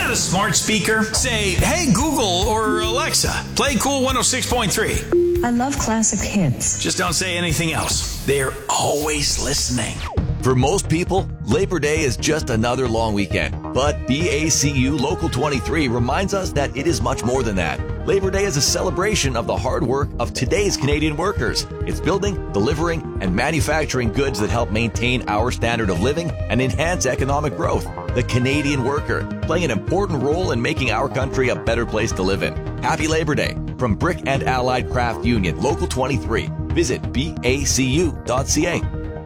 got a smart speaker? Say, hey Google or Alexa, play Cool 106.3. I love classic hits. Just don't say anything else. They're always listening. For most people, Labor Day is just another long weekend. But BACU Local 23 reminds us that it is much more than that. Labor Day is a celebration of the hard work of today's Canadian workers. It's building, delivering, and manufacturing goods that help maintain our standard of living and enhance economic growth. The Canadian worker, playing an important role in making our country a better place to live in. Happy Labor Day from Brick and Allied Craft Union Local 23. Visit bacu.ca.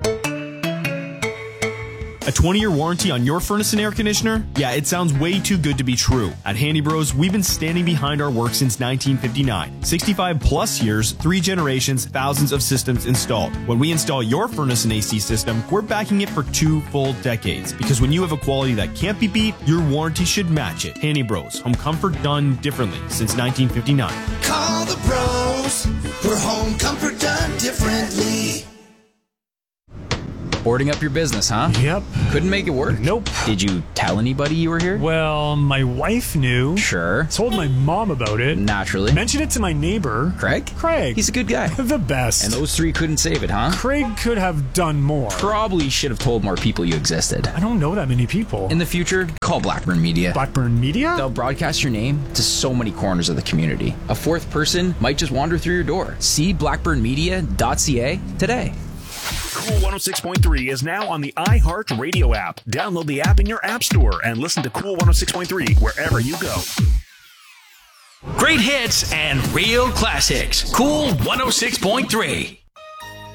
A 20-year warranty on your furnace and air conditioner? Yeah, it sounds way too good to be true. At Handy Bros, we've been standing behind our work since 1959. 65 plus years, 3 generations, thousands of systems installed. When we install your furnace and AC system, we're backing it for 2 full decades. Because when you have a quality that can't be beat, your warranty should match it. Handy Bros, home comfort done differently since 1959. Call the pros for home comfort done differently. Boarding up your business, huh? Yep. Couldn't make it work? Nope. Did you tell anybody you were here? Well, my wife knew. Sure. Told my mom about it. Naturally. Mentioned it to my neighbor. Craig? He's a good guy. The best. And those 3 couldn't save it, huh? Craig could have done more. Probably should have told more people you existed. I don't know that many people. In the future, call Blackburn Media. Blackburn Media? They'll broadcast your name to so many corners of the community. A 4th person might just wander through your door. See blackburnmedia.ca today. Cool 106.3 is now on the iHeart Radio app. Download the app in your app store and listen to Cool 106.3 wherever you go. Great hits and real classics. Cool 106.3.